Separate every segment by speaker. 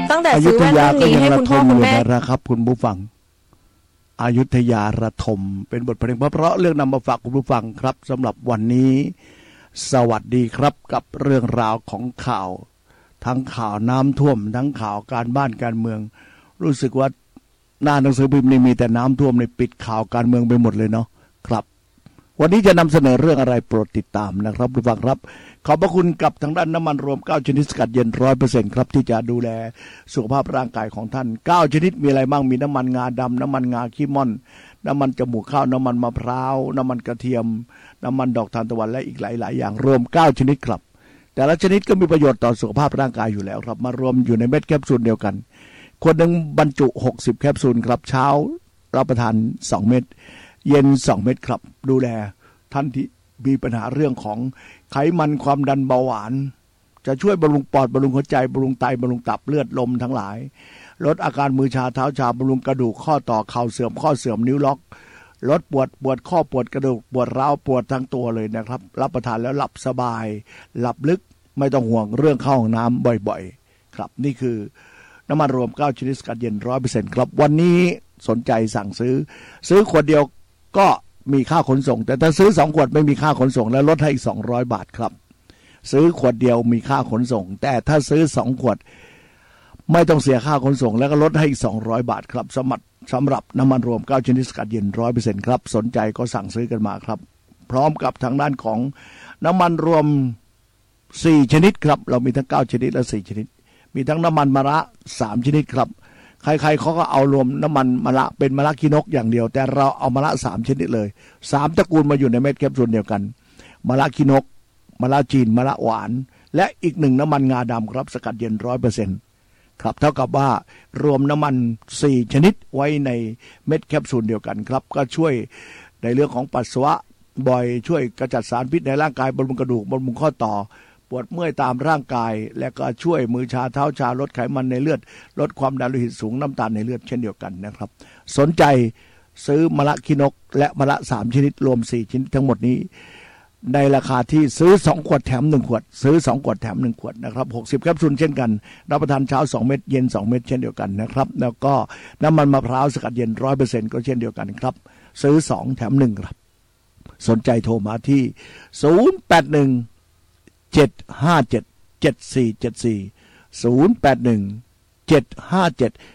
Speaker 1: ตั้งแต่ซื้อแว่นรุ่นนี้ให้คุณพ่อคุณแม่
Speaker 2: นะครับคุณผู้ฟังอยุธยาระทมเป็นบทเพลงเพราะเรื่องนำมาฝากคุณผู้ฟังครับสำหรับวันนี้สวัสดีครับกับเรื่องราวของข่าวทั้งข่าวน้ำท่วมทั้งข่าวการบ้านการเมืองรู้สึกว่าหน้าหนังสือพิมพ์นี่มีแต่น้ำท่วมในปิดข่าวการเมืองไปหมดเลยเนาะครับวันนี้จะนำเสนอเรื่องอะไรโปรดติดตามนะครับผู้ฟังครับขอบพระคุณกับทางด้านน้ำมันรวม9ชนิดสกัดเย็น 100% ครับที่จะดูแลสุขภาพร่างกายของท่าน9ชนิดมีอะไรบ้างมีน้ำมันงาดำน้ำมันงาขี้ม่อนน้ำมันจมูกข้าวน้ำมันมะพร้าวน้ำมันกระเทียมน้ำมันดอกทานตะวันและอีกหลายๆอย่างรวม9ชนิดครับแต่ละชนิดก็มีประโยชน์ต่อสุขภาพร่างกายอยู่แล้วครับมารวมอยู่ในเม็ดแคปซูลเดียวกันขวดนึงบรรจุ60แคปซูลครับเช้ารับประทาน2เม็ดเย็น2เม็ดครับดูแลท่านที่มีปัญหาเรื่องของไขมันความดันเบาหวานจะช่วยบำรุงปอดบำรุงหัวใจบำรุงไตบำรุงตับเลือดลมทั้งหลายลดอาการมือชาเท้าชาบำรุงกระดูกข้อต่อเข่าเสื่อมข้อเสื่อมนิ้วล็อกลดปวดข้อปวดกระดูกปวดร้าวปวดทั้งตัวเลยนะครับรับประทานแล้วหลับสบายหลับลึกไม่ต้องห่วงเรื่องเข้าห้องน้ำบ่อยๆครับนี่คือน้ำมันรวม9ชนิดสกัดเย็น 100% ครับวันนี้สนใจสั่งซื้อขวดเดียวก็มีค่าขนส่งแต่ถ้าซื้อ2ขวดไม่มีค่าขนส่งและลดให้อีก200บาทครับซื้อขวดเดียวมีค่าขนส่งแต่ถ้าซื้อ2ขวดไม่ต้องเสียค่าขนส่งแล้วก็ลดให้อีก200บาทครับสำหรับน้ำมันรวม9ชนิดสกัดเย็น 100% ครับสนใจก็สั่งซื้อกันมาครับพร้อมกับทางด้านของน้ำมันรวม4ชนิดครับเรามีทั้ง9ชนิดและ4ชนิดมีทั้งน้ำมันมะระ3ชนิดครับใครๆเขาก็เอารวมน้ำมันมะระเป็นมะระขี้นกอย่างเดียวแต่เราเอามะระ3ชนิดเลย3ตระกูลมาอยู่ในเม็ดแคปซูลเดียวกันมะระขี้นกมะระจีนมะระหวานและอีก1น้ำมันงาดำครับสกัดเย็น 100% ครับเท่ากับว่ารวมน้ำมัน4ชนิดไว้ในเม็ดแคปซูลเดียวกันครับก็ช่วยในเรื่องของปัสสาวะบ่อยช่วยกระจัดสารพิษในร่างกายบำรุงกระดูกบำรุงข้อต่อปวดเมื่อยตามร่างกายและก็ช่วยมือชาเท้าชาลดไขมันในเลือดลดความดันโลหิตสูงน้ำตาลในเลือดเช่นเดียวกันนะครับสนใจซื้อมะระขี้นกและมะระ3ชนิดรวม4ชนิดทั้งหมดนี้ในราคาที่ซื้อ2ขวดแถม1ขวดซื้อ2ขวดแถม1ขวดนะครับ60แคปซูลเช่นกันรับประทานเช้า2เม็ดเย็น2เม็ดเช่นเดียวกันนะครับแล้วก็น้ำมันมะพร้าวสกัดเย็น 100% ก็เช่นเดียวกันครับซื้อ2แถม1ครับสนใจโทรมาที่081 757 7474 081 757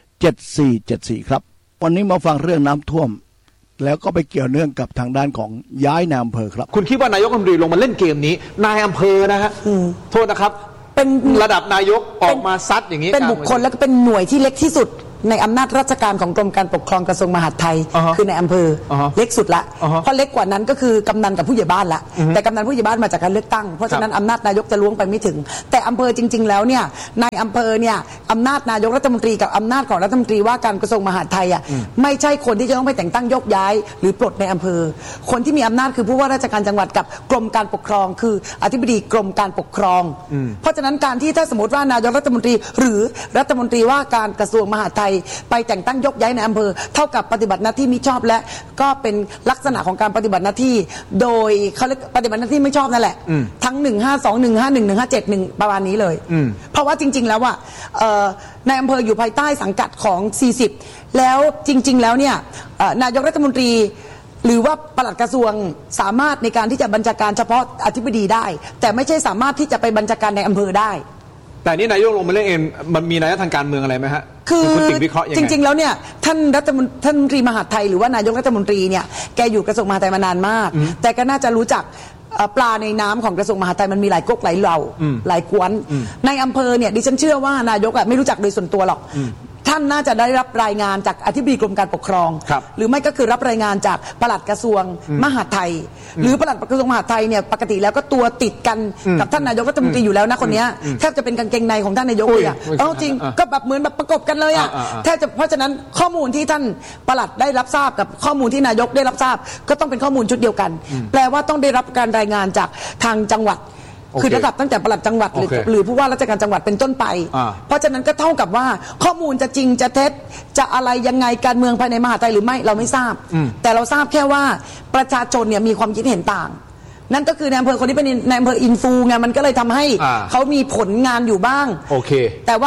Speaker 2: 7474ครับวันนี้มาฟังเรื่องน้ำท่วมแล้วก็ไปเกี่ยวเนื่องกับทางด้านของย้ายนายอำเภอครับ
Speaker 3: คุณคิดว่านายกรัฐมนตรีลงมาเล่นเกมนี้นายอำเภอนะฮะโทษนะครับเป็นระดับนายกออกมาซัดอย่างนี้
Speaker 4: เป็นบุคคลและก็เป็นหน่วยที่เล็กที่สุดในอำนาจราชการของกรมการปกครองกระทรวงมหาดไทยคือในอำเภอเล็กสุดละเพราะเล็กกว่านั้นก็คือกำนันกับผู้ใหญ่บ้านละแต่กำนันผู้ใหญ่บ้านมาจากการเลือกตั้งเพราะฉะนั้นอำนาจนายกจะล้วงไปไม่ถึงแต่อำเภอจริงๆแล้วเนี่ยในอำเภอเนี่ยอำนาจนายกรัฐมนตรีกับอำนาจของรัฐมนตรีว่าการกระทรวงมหาดไทยอ่ะไม่ใช่คนที่จะต้องไปแต่งตั้งยกย้ายหรือปลดในอำเภอคนที่มีอำนาจคือผู้ว่าราชการจังหวัดกับกรมการปกครองคืออธิบดีกรมการปกครองเพราะฉะนั้นการที่ถ้าสมมติว่านายกรัฐมนตรีหรือรัฐมนตรีว่าการกระทรวงมหาดไทยไปแต่งตั้งยกย้ายในอำเภอเท่ากับปฏิบัติหน้าที่มิชอบและก็เป็นลักษณะของการปฏิบัติหน้าที่โดยเขาเรียกปฏิบัติหน้าที่ไม่ชอบนั่นแหละทั้ง152 151 157ประมาณนี้เลยเพราะว่าจริงๆแล้วในอำเภออยู่ภายใต้สังกัดของ40แล้วจริงๆแล้วเนี่ยนายกรัฐมนตรีหรือว่าปลัดกระทรวงสามารถในการที่จะบัญชาการเฉพาะอธิบดีได้แต่ไม่ใช่สามารถที่จะไปบัญชาการในอำเภอได้
Speaker 3: แต่นี่นายกลงมาเล่นเองมันมีนัยทางการเมืองอะไรไหมฮะ
Speaker 4: คือจริงๆแล้วเนี่ยท่านมนตรีมหาดไทยหรือว่านายกรัฐมนตรีเนี่ยแกอยู่กระทรวงมหาดไทยมานานมากแต่ก็น่าจะรู้จักปลาในน้ำของกระทรวงมหาดไทยมันมีหลายก๊กหลายเหล่าหลายกวนในอำเภอเนี่ยดิฉันเชื่อว่านายกไม่รู้จักโดยส่วนตัวหรอกท่านน่าจะได้รับรายงานจากอธิบดีกรมการปกครองหรือไม่ก็คือรับรายงานจากปลัดกระทรวงมหาดไทยหรือปลัดกระทรวงมหาดไทยเนี่ยปกติแล้วก็ตัวติดกันกับท่านนายกรัฐมนตรีอยู่แล้วนะคนนี้แทบจะเป็นกางเกงในของท่านนายกเลยอ่ะจริงก็แบบเหมือนแบบประกบกันเลยอ่ะแทบจะเพราะฉะนั้นข้อมูลที่ท่านปลัดได้รับทราบกับข้อมูลที่นายกได้รับทราบก็ต้องเป็นข้อมูลชุดเดียวกันแปลว่าต้องได้รับการรายงานจากทางจังหวัดคือระดับตั้งแต่ปลัดจังหวัดหรือผู้ว่าราชการจังหวัดเป็นต้นไปเพราะฉะนั้นก็เท่ากับว่าข้อมูลจะจริงจะเท็จจะอะไรยังไงการเมืองภายในมหาดไทยหรือไม่เราไม่ทราบแต่เราทราบแค่ว่าประชาชนเนี่ยมีความคิดเห็นต่าง นั่นก็คือในอำเภอคนที่เป็นในอำเภออินฟูไงมันก็เลยทำให้เขามีผลงานอยู่บ้าง
Speaker 3: โอเค
Speaker 4: แต่ว่า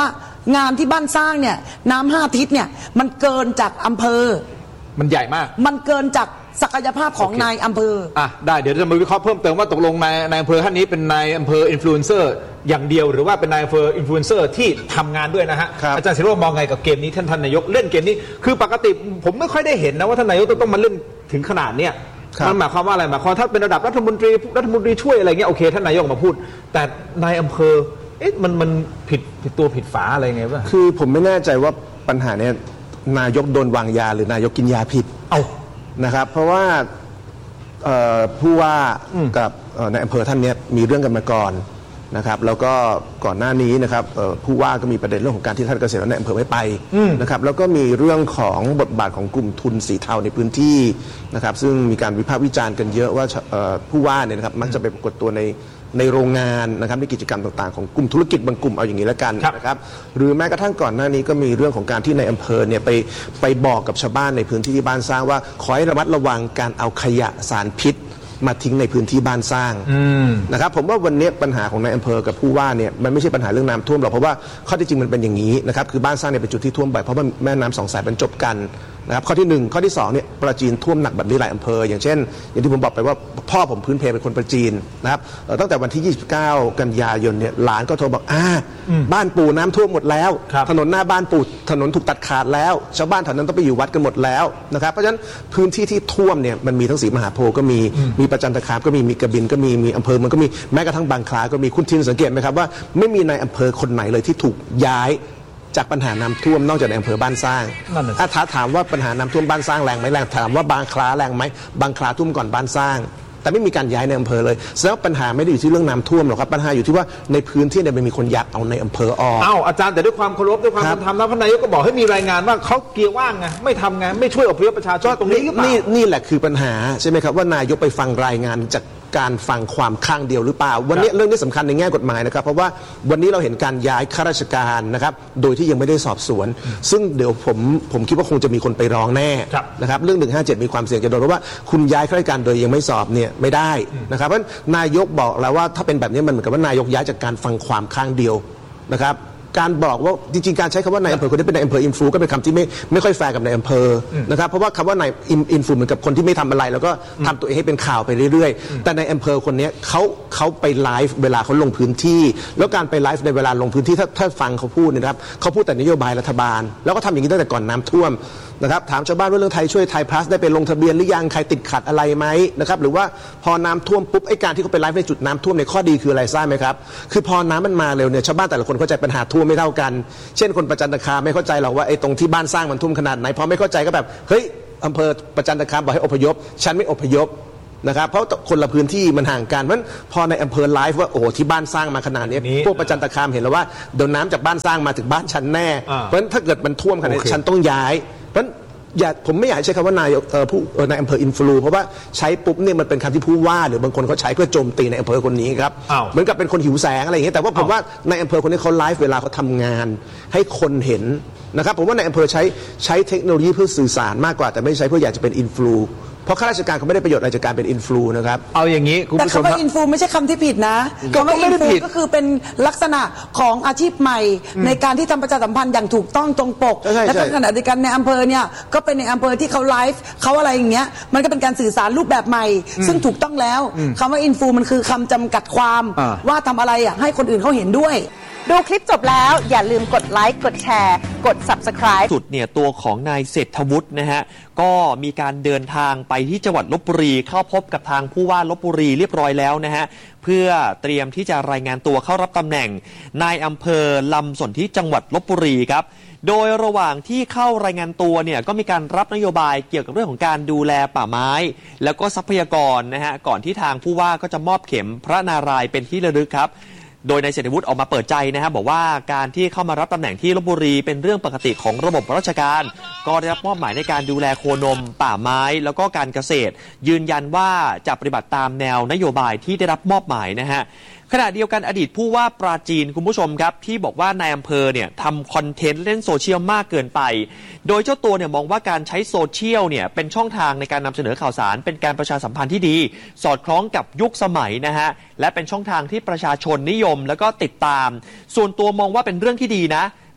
Speaker 4: งานที่บ้านสร้างเนี่ยน้ำ5 ทิศเนี่ยมันเกินจากอำเภอ
Speaker 3: มันใหญ่มาก
Speaker 4: มันเกินจากศักยภาพของนายอำเภอ
Speaker 3: ได้เดี๋ยวจะมาวิเคราะห์เพิ่มเติมว่าตกลงนายอำเภอท่านนี้เป็นนายอำเภออินฟลูเอนเซอร์อย่างเดียวหรือว่าเป็นนายอำเภออินฟลูเอนเซอร์ที่ทำงานด้วยนะฮะอาจารย์ศิโรจน์มองไงกับเกมนี้ท่านนายกเล่นเกมนี้คือปกติผมไม่ค่อยได้เห็นนะว่าท่านนายกต้องมาเล่นถึงขนาดเนี้ยมันหมายความว่าอะไรหมายความถ้าเป็นระดับรัฐมนตรีช่วยอะไรเงี้ยโอเคท่านนายกมาพูดแต่นายอำเภอมันผิดตัวผิดฝาอะไรไงวะ
Speaker 1: คือผมไม่แน่ใจว่าปัญหาเนี้ยนายกโดนวางยาหรือนายกกินยาผิดนะครับเพราะว่าผู้ว่ากับในอำเภอท่านนี้มีเรื่องกันมาก่อนนะครับแล้วก็ก่อนหน้านี้นะครับผู้ว่าก็มีประเด็นเรื่องของการที่ท่านเกษตรและในอำเภอไม่ไปนะครับแล้วก็มีเรื่องของบทบาทของกลุ่มทุนสีเทาในพื้นที่นะครับซึ่งมีการวิพากษ์วิจารณ์กันเยอะว่าผู้ว่าเนี่ยนะครับมักจะไปปรากฏตัวในโรงงานนะครับในกิจกรรมต่างๆของกลุ่มธุรกิจบางกลุ่มเอาอย่างนี้แล้วกันนะครับหรือแม้กระทั่งก่อนหน้านี้ก็มีเรื่องของการที่ในอำเภอเนี่ยไปบอกกับชาวบ้านในพื้นที่ที่บ้านสร้างว่าขอให้ระมัดระวังการเอาขยะสารพิษมาทิ้งในพื้นที่บ้านสร้างนะครับผมว่าวันนี้ปัญหาของนายอำเภอกับผู้ว่าเนี่ยมันไม่ใช่ปัญหาเรื่องน้ำท่วมหรอกเพราะว่าข้อที่จริงมันเป็นอย่างนี้นะครับคือบ้านสร้างเนี่ยเป็นจุดที่ท่วมบ่อยเพราะว่าแม่น้ำ2 สายบรรจบกันนะครับข้อที่1ข้อที่2เนี่ยปราจีนท่วมหนักแบบนี้หลายอำเภออย่างเช่นอย่างที่ผมบอกไปว่าพ่อผมพื้นเพเป็นคนปราจีนนะครับตั้งแต่วันที่29 กันยายนเนี่ยหลานก็โทรบอกบ้านปู่น้ำท่วมหมดแล้วถนนหน้าบ้านปู่ถนนถูกตัดขาดแล้วชาวบ้านแถวนั้นต้องไปอยู่วัดกันหมดแล้วนะครับเพราะฉะนั้นพื้นที่ที่ท่วมเนี่ยมันมีทั้งศรีมหาโพธิ์ก็มีประจันตคามก็มีกระบินก็มีอำเภอมันก็มีแม้กระทั่งบางคล้าก็มีคุณทินสังเกตไหมครับว่าไม่มีในอำเภอคนไหนเลยที่ถูกย้ายจากปัญหาน้ำท่วมนอกจากในอำเภอบ้านสร้างถ้าถามว่าปัญหาน้ำท่วมบ้านสร้างแรงไหมแรงถามว่าบางคล้าแรงไหมบางคล้าท่วมก่อนบ้านสร้างแต่ไม่มีการย้ายในอำเภอเลยแสดงว่าปัญหาไม่ได้อยู่ที่เรื่องน้ำท่วมหรอกครับปัญหาอยู่ที่ว่าในพื้นที่เนี่ยมันมีคนอยากเอาในอำเภอออก
Speaker 3: อาจารย์แต่ด้วยความเคารพด้วยความเป็นธรรมนะพระนายกก็บอกให้มีรายงานว่าเขาเกียร์ว่างไงไม่ทำไงไม่ช่วยอพยพประชาชนตรงนี้หรือเปล่า
Speaker 1: นี่แหละคือปัญหาใช่ไหมครับว่านายกไปฟังรายงานจากการฟังความข้างเดียวหรือเปล่าวันนี้เรื่องนี้สำคัญในแง่กฎหมายนะครับเพราะว่าวันนี้เราเห็นการย้ายข้าราชการนะครับโดยที่ยังไม่ได้สอบสวนซึ่งเดี๋ยวผมคิดว่าคงจะมีคนไปร้องแน่นะครับเรื่อง157มีความเสี่ยงจะโดนเพราะว่าคุณย้ายข้าราชการโดยยังไม่สอบเนี่ยไม่ได้นะครับเพราะนายกบอกแล้วว่าถ้าเป็นแบบนี้มันเหมือนกับว่านายกย้ายจากการฟังความข้างเดียวนะครับการบอกว่าจริงๆการใช้คำว่านายอำเภอคนนี้เป็นนายอำเภออินฟลูก็เป็นคำที่ไม่ค่อยแฟร์กับนายอำเภอนะครับเพราะว่าคำว่านายอินฟลูเหมือนกับคนที่ไม่ทำอะไรแล้วก็ทำตัวเองให้เป็นข่าวไปเรื่อยๆแต่นายอำเภอคนนี้เขาไปไลฟ์เวลาเขาลงพื้นที่แล้วการไปไลฟ์ในเวลาลงพื้นที่ถ้าฟังเขาพูดนะครับเขาพูดแต่นโยบายรัฐบาลแล้วก็ทำอย่างนี้ตั้งแต่ก่อนน้ำท่วมนะครับถามชาวบ้านว่าเรื่องไทยช่วยไทยพลัสได้ไปลงทะเบียนหรือยังใครติดขัดอะไรไหมนะครับหรือว่าพอน้ำท่วมปุ๊บไอ้การที่เขาไปไลฟ์ในจุดน้ำท่วมในข้อดีคืออะไรทราบไหมครับคือพอน้ำมันมาเร็วเนี่ยชาวบ้านแต่ละคนเข้าใจปัญหาท่วมไม่เท่ากันเช่นคนประจันตคามไม่เข้าใจหรอกว่าไอ้ตรงที่บ้านสร้างมันท่วมขนาดไหนพอไม่เข้าใจก็แบบเฮ้ยอำเภอประจันตคามบอกให้อพยพฉันไม่อพยพนะครับเพราะคนละพื้นที่มันห่างกันเพราะพอในอำเภอไลฟ์ว่าโอ้ที่บ้านสร้างมาขนาดนี้พวกประจันตคามเห็นแล้วว่าเดี๋ยวน้ำจากบ้านสร้างมาถึงบ้านฉันแน่เพราะฉะนั้นถ้าเกิดมันท่วมขนาดนี้ฉันต้องย้ายเพราะผมไม่อยากใช้คำว่านายในอำเภออินฟลูเพราะว่าใช้ปุ๊บเนี่ยมันเป็นคำที่ผู้ว่าหรือบางคนเขาใช้เพื่อโจมตีในอำเภอคนนี้ครับเหมือนกับเป็นคนหิวแสงอะไรอย่างเงี้ยแต่ว่าผมว่าในอำเภอคนนี้เขาไลฟ์เวลาเขาทำงานให้คนเห็นนะครับผมว่าในอำเภอใช้เทคโนโลยีเพื่อสื่อสารมากกว่าแต่ไม่ใช้เพื่ออยากจะเป็นอินฟลูเพราะข้าราชการเขาไม่ได้ประโยชน์อะไรจากการเป็นอินฟลูนะครับ
Speaker 3: เอาอย่างนี้คุณผู้ชม
Speaker 4: แต่คำว่าอินฟลูไม่ใช่คำที่ผิดนะคำว่าอินฟลูก็คือเป็นลักษณะของอาชีพใหม่ในการที่ทำประชาสัมพันธ์อย่างถูกต้องตรงปกและขณะเดียวกันในอำเภอเนี่ยก็เป็นในอำเภอที่เขาไลฟ์เขาอะไรอย่างเงี้ยมันก็เป็นการสื่อสารรูปแบบใหม่ซึ่งถูกต้องแล้วคำว่าอินฟลูมันคือคำจำกัดความว่าทำอะไรอ่ะให้คนอื่นเขาเห็นด้วย
Speaker 5: ดูคลิปจบแล้วอย่าลืมกดไลค์กดแชร์กด Subscribe
Speaker 6: สุดเนี่ยตัวของนายเศรษฐวุฒินะฮะก็มีการเดินทางไปที่จังหวัดลพบุรีเข้าพบกับทางผู้ว่าลพบุรีเรียบร้อยแล้วนะฮะเพื่อเตรียมที่จะรายงานตัวเข้ารับตำแหน่งนายอำเภอลำสนธิจังหวัดลพบุรีครับโดยระหว่างที่เข้ารายงานตัวเนี่ยก็มีการรับนโยบายเกี่ยวกับเรื่องของการดูแลป่าไม้แล้วก็ทรัพยากรนะฮะก่อนที่ทางผู้ว่าก็จะมอบเข็มพระนารายณ์เป็นที่ระลึกครับโดยนายเศรษฐวุฒิออกมาเปิดใจนะครับบอกว่าการที่เข้ามารับตำแหน่งที่ลพบุรีเป็นเรื่องปกติของระบบราชการก็ได้รับมอบหมายในการดูแลโคนมป่าไม้แล้วก็การเกษตรยืนยันว่าจะปฏิบัติตามแนวนโยบายที่ได้รับมอบหมายนะฮะขณะเดียวกันอดีตผู้ว่าปราจีนคุณผู้ชมครับที่บอกว่านายอำเภอเนี่ยทำคอนเทนต์เล่นโซเชียลมากเกินไปโดยเจ้าตัวเนี่ยมองว่าการใช้โซเชียลเนี่ยเป็นช่องทางในการนำเสนอข่าวสารเป็นการประชาสัมพันธ์ที่ดีสอดคล้องกับยุคสมัยนะฮะและเป็นช่องทางที่ประชาชนนิยมแล้วก็ติดตามส่วนตัวมองว่าเป็นเรื่องที่ดีนะ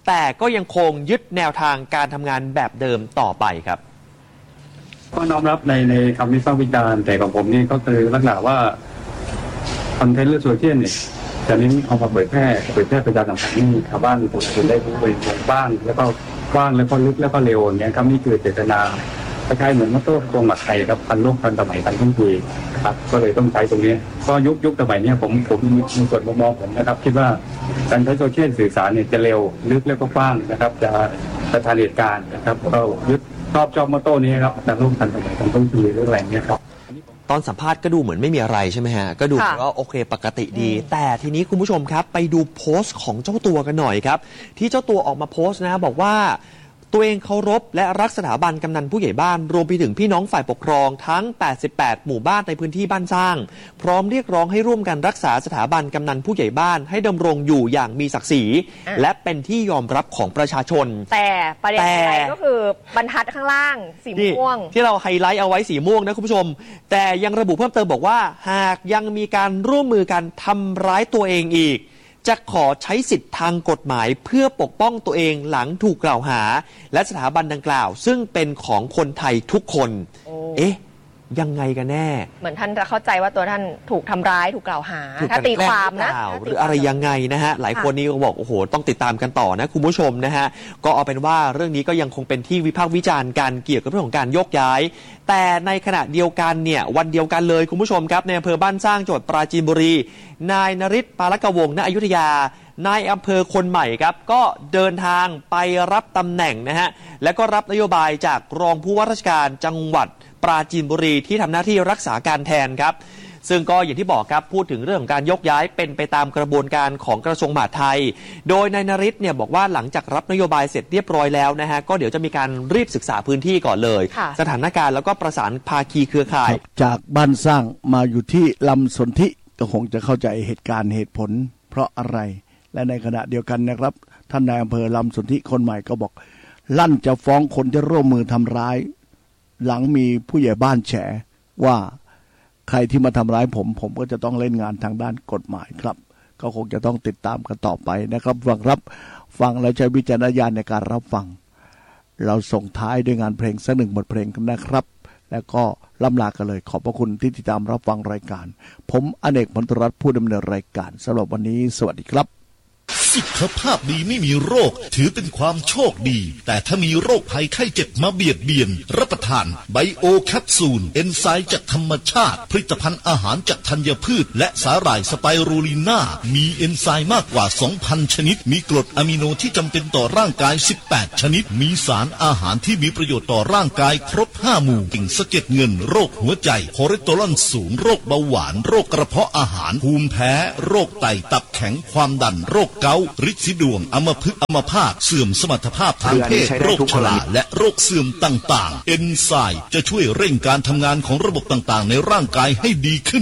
Speaker 6: แต่ก็ยังคงยึดแนวทางการทำงานแบบเดิมต่อไปครับ
Speaker 7: ก็น้อมรับในคำวิพากษ์วิจารณ์แต่ของผมนี่ก็คือลักษณะว่าคอนเทนต์เรื่องโซเชียลเนี่ยจะเน้นเอามาเผยแพร่ประชาสัมพันธ์ให้ชาวบ้านคนอื่นได้รู้ไปบ้างแล้วก็กว้างแล้วก็ลึกแล้วก็เร็วอย่างเงี้ยครับนี่คือเจตนาคล้ายๆเหมือนมอตโต้กระทรวงมหาดไทยครับทันโลกทันสมัยทันทุ่งทีครับก็เลยต้องใช้ตรงนี้ก็ยุคสมัยนี้ผมมีส่วนมองผมนะครับคิดว่าการใช้โซเชียลสื่อสารเนี่ยจะเร็วลึกแล้วก็กว้างนะครับจะทันเหตุการณ์นะครับก็ยึดชอบมอตโต้นี้ครับทันโลกทันสมัยทันทุ่งทีเรื่องอะไรเงี้ยครับ
Speaker 6: ตอนสัมภาษณ์ก็ดูเหมือนไม่มีอะไรใช่ไหมฮะก็ดูว่าโอเคปกติดีแต่ทีนี้คุณผู้ชมครับไปดูโพสต์ของเจ้าตัวกันหน่อยครับที่เจ้าตัวออกมาโพสต์นะบอกว่าตัวเองเคารพและรักสถาบันกำนันผู้ใหญ่บ้านรวมไปถึงพี่น้องฝ่ายปกครองทั้ง88หมู่บ้านในพื้นที่บ้านสร้างพร้อมเรียกร้องให้ร่วมกันรักษาสถาบันกำนันผู้ใหญ่บ้านให้ดำรงอยู่อย่างมีศักดิ์ศรีและเป็นที่ยอมรับของประชาชน
Speaker 5: แต่ประเด็นอะไรก็คือบรรทัดข้างล่างสีม่วง
Speaker 6: ที่เราไฮไลท์เอาไว้สีม่วงนะคุณผู้ชมแต่ยังระบุเพิ่มเติมบอกว่าหากยังมีการร่วมมือกันทำร้ายตัวเองอีกจะขอใช้สิทธิ์ทางกฎหมายเพื่อปกป้องตัวเองหลังถูกกล่าวหาและสถาบันดังกล่าวซึ่งเป็นของคนไทยทุกคนเอ๊ะยังไงกันแน่
Speaker 5: เหมือนท่านจะเข้าใจว่าตัวท่านถูกทำร้ายถูกกล่าวหาถ้าตีความนะ
Speaker 6: หรืออะไรยังไงนะฮะหลายคนนี่ก็บอกโอ้โหต้องติดตามกันต่อนะคุณผู้ชมนะฮะก็เอาเป็นว่าเรื่องนี้ก็ยังคงเป็นที่วิพากษ์วิจารณ์กันเกี่ยวกับเรื่องของการโยกย้ายแต่ในขณะเดียวกันเนี่ยวันเดียวกันเลยคุณผู้ชมครับในอำเภอบ้านสร้างจังหวัดปราจีนบุรีนายนฤทธิ์ปาลกวงศ์ณอยุธยานายอำเภอคนใหม่ครับก็เดินทางไปรับตำแหน่งนะฮะและก็รับนโยบายจากรองผู้ว่าราชการจังหวัดปราจีนบุรีที่ทำหน้าที่รักษาการแทนครับซึ่งก็อย่างที่บอกครับพูดถึงเรื่องของการยกย้ายเป็นไปตามกระบวนการของกระทรวงมหาดไทยโดยนายนฤทธิ์เนี่ยบอกว่าหลังจากรับนโยบายเสร็จเรียบร้อยแล้วนะฮะก็เดี๋ยวจะมีการรีบศึกษาพื้นที่ก่อนเลยสถานการณ์แล้วก็ประสานภาคีเครือข่าย
Speaker 2: จากบ้านสร้างมาอยู่ที่ลำสนธิก็คงจะเข้าใจเหตุการณ์เหตุผลเพราะอะไรและในขณะเดียวกันนะครับท่านนายอำเภอลำสนธิคนใหม่ก็บอกลั่นจะฟ้องคนที่ร่วมมือทำร้ายหลังมีผู้ใหญ่บ้านแฉว่าใครที่มาทำร้ายผมก็จะต้องเล่นงานทางด้านกฎหมายครับก็คงจะต้องติดตามกันต่อไปนะครับฟังแล้วใช้วิจารณญาณในการรับฟังเราส่งท้ายด้วยงานเพลงสักหนึ่งบทเพลงกันนะครับแล้วก็ล่ำลากันเลยขอบพระคุณที่ติดตามรับฟังรายการผมอเนกมนตรัตน์ผู้ดำเนินรายการสำหรับวันนี้สวัสดีครับ
Speaker 8: สุขภาพดีไม่มีโรคถือเป็นความโชคดีแต่ถ้ามีโรคภัยไข้เจ็บมาเบียดเบียนรับประทานไบโอแคปซูลเอนไซม์จากธรรมชาติผลิตภัณฑ์อาหารจากธัญพืชและสาหร่ายสไปรูลิน่ามีเอนไซม์มากกว่า 2,000 ชนิดมีกรดอะมิโนที่จำเป็นต่อร่างกาย18ชนิดมีสารอาหารที่มีประโยชน์ต่อร่างกายครบ5หมู่สิ่งสะเก็ดเงินโรคหัวใจคอเลสเตอรอลสูงโรคเบาหวานโรคกระเพาะอาหารภูมิแพ้โรคไตตับแข็งความดันโรคเกาต์ฤทธิ์สีดวงอัมพฤกษ์อัมพาตเสื่อมสมรรถภาพทางเพศโรคชราและโรคเสื่อมต่างๆเอนไซม์จะช่วยเร่งการทำงานของระบบต่างๆในร่างกายให้ดีขึ้น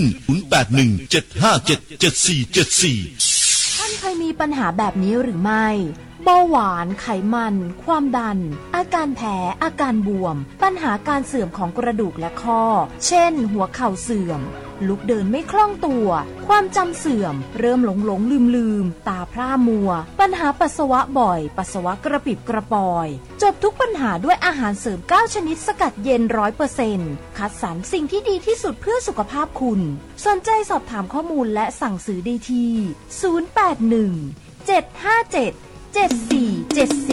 Speaker 8: 0817577474
Speaker 9: ท่านเคยมีปัญหาแบบนี้หรือไม่เบาหวานไขมันความดันอาการแพ้อาการบวมปัญหาการเสื่อมของกระดูกและข้อเช่นหัวเข่าเสื่อมลุกเดินไม่คล่องตัวความจำเสื่อมเริ่มหลงลืมตาพร่ามัวปัญหาปัสสาวะบ่อยปัสสาวะกระปิบกระปอยจบทุกปัญหาด้วยอาหารเสริม9ชนิดสกัดเย็น 100% คัดสรรสิ่งที่ดีที่สุดเพื่อสุขภาพคุณสนใจสอบถามข้อมูลและสั่งซื้อได้ที่081 757 7474